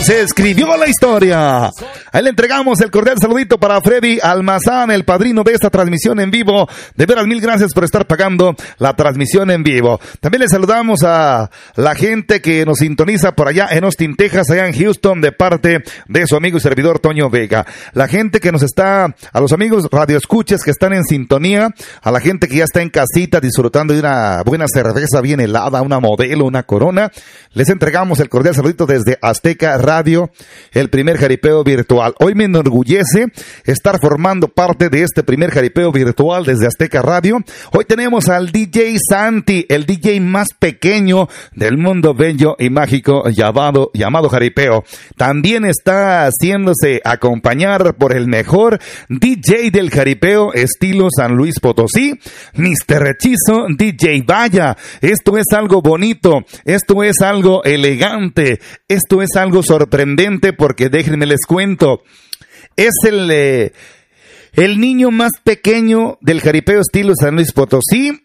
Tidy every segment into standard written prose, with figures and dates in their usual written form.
Se escribió la historia. Ahí le entregamos el cordial saludito para Freddy Almazán, el padrino de esta transmisión en vivo. De veras, mil gracias por estar pagando la transmisión en vivo. También le saludamos a la gente que nos sintoniza por allá en Austin, Texas, allá en Houston, de parte de su amigo y servidor Toño Vega. La gente que nos está, a los amigos radioescuchas que están en sintonía, a la gente que ya está en casita disfrutando de una buena cerveza bien helada, una Modelo, una Corona, les entregamos el cordial saludito desde Azteca Radio, el primer jaripeo virtual. Hoy me enorgullece estar formando parte de este primer jaripeo virtual desde Azteca Radio. Hoy tenemos al DJ Santi, el DJ más pequeño del mundo bello y mágico llamado jaripeo. También está haciéndose acompañar por el mejor DJ del jaripeo estilo San Luis Potosí, Mr. Hechizo DJ. Vaya, esto es algo bonito, esto es algo elegante, esto es algo sorprendente, porque déjenme les cuento, es el niño más pequeño del jaripeo estilo San Luis Potosí,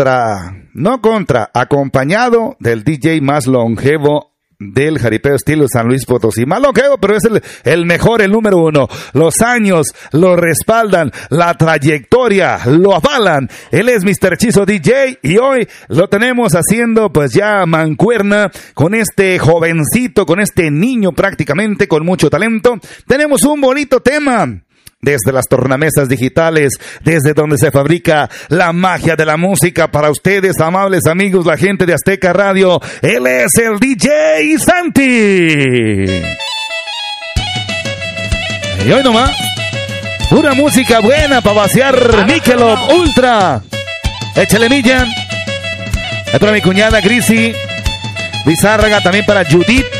acompañado del DJ más longevo del jaripeo estilo San Luis Potosí. Más longevo, pero es el mejor, el número uno. Los años lo respaldan, la trayectoria lo avalan. Él es Mr. Hechizo DJ y hoy lo tenemos haciendo pues ya mancuerna con este jovencito, con este niño prácticamente con mucho talento. Tenemos un bonito tema. Desde las tornamesas digitales, desde donde se fabrica la magia de la música para ustedes, amables amigos, la gente de Azteca Radio, él es el DJ Santi. Y hoy nomás, pura música buena para vaciar Michelob Ultra. Échale milla. Es para mi cuñada Grisi Bizárraga, también para Judith.